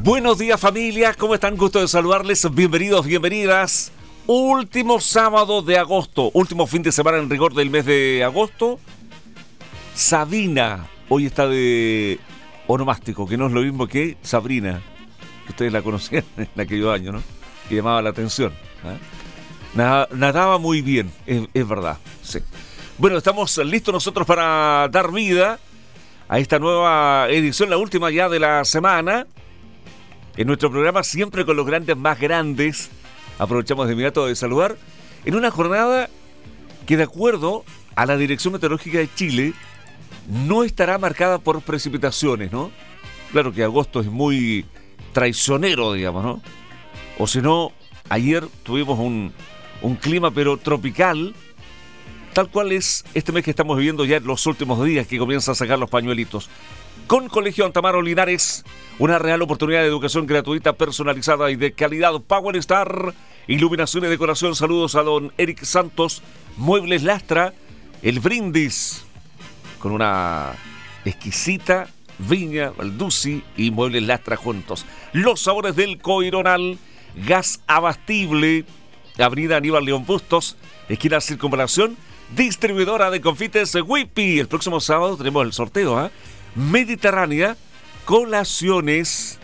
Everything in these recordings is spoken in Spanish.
Buenos días, familia, ¿cómo están? Gusto de saludarles, bienvenidos, bienvenidas. Último sábado de agosto, último fin de semana en rigor del mes de agosto. Sabina, hoy está de onomástico, que no es lo mismo que Sabrina. Ustedes la conocían en aquellos años, ¿no? Que llamaba la atención. Nadaba muy bien, es verdad, sí. Bueno, estamos listos nosotros para dar vida a esta nueva edición, la última ya de la semana. En nuestro programa, siempre con los grandes más grandes, aprovechamos de inmediato de saludar, en una jornada que, de acuerdo a la Dirección Meteorológica de Chile, no estará marcada por precipitaciones, ¿no? Claro que agosto es muy traicionero, digamos, ¿no? O si no, ayer tuvimos un clima pero tropical, tal cual es este mes que estamos viviendo ya en los últimos días, que comienza a sacar los pañuelitos. Con Colegio Antamaro Linares, una real oportunidad de educación gratuita, personalizada y de calidad. Power Star, iluminación y decoración. Saludos a don Eric Santos. Muebles Lastra, El Brindis, con una exquisita viña, Valdusi y Muebles Lastra juntos. Los sabores del Coironal, gas abastible, Avenida Aníbal León Bustos, esquina Circunvalación, distribuidora de confites Whippy. El próximo sábado tenemos el sorteo, Mediterránea, colaciones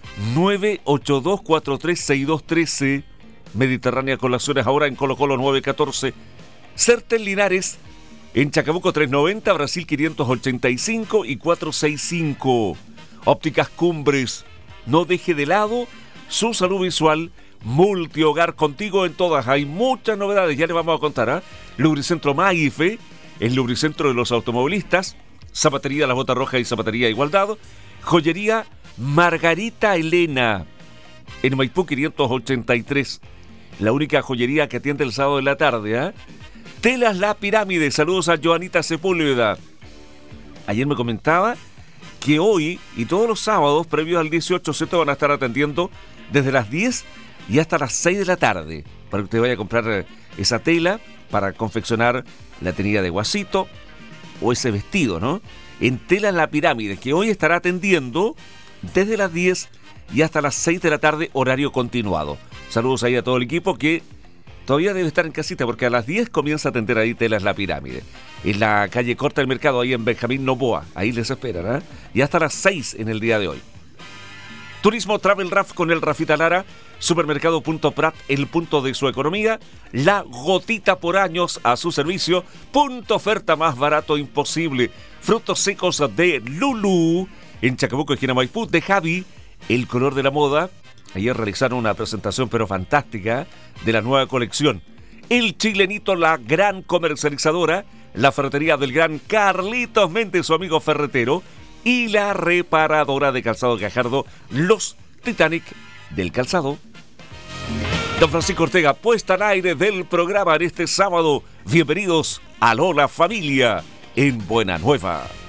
982436213. Mediterránea Colaciones ahora en Colo Colo 914. Certel Linares en Chacabuco 390, Brasil 585 y 465. Ópticas Cumbres, no deje de lado su salud visual. Multihogar, contigo en todas. Hay muchas novedades, ya les vamos a contar. Lubricentro Maife, el lubricentro de los automovilistas. Zapatería La Bota Roja y Zapatería Igualdad. Joyería Margarita Elena en Maipú 583. La única joyería que atiende el sábado de la tarde. Telas La Pirámide. Saludos a Joanita Sepúlveda. Ayer me comentaba que hoy y todos los sábados previos al 18Z van a estar atendiendo desde las 10 y hasta las 6 de la tarde, para que usted vaya a comprar esa tela para confeccionar la tenida de guasito o ese vestido, ¿no? En Telas La Pirámide, que hoy estará atendiendo desde las 10 y hasta las 6 de la tarde, horario continuado. Saludos ahí a todo el equipo que todavía debe estar en casita, porque a las 10 comienza a atender ahí Telas La Pirámide. En la calle Corta del Mercado, ahí en Benjamín Noboa. Ahí les esperan, Y hasta las 6 en el día de hoy. Turismo Travel Raf con el Rafita Lara. Supermercado Punto Prat, el punto de su economía. La gotita por años a su servicio. Punto oferta más barato imposible. Frutos secos de Lulú en Chacabuco, esquina Maipú. De Javi, el color de la moda. Ayer realizaron una presentación pero fantástica de la nueva colección. El Chilenito, la gran comercializadora. La ferretería del gran Carlitos Méndez, su amigo ferretero. Y la reparadora de calzado Gajardo, los Titanic del calzado. Don Francisco Ortega, puesta al aire del programa en este sábado. Bienvenidos a Lola Familia en Buena Nueva.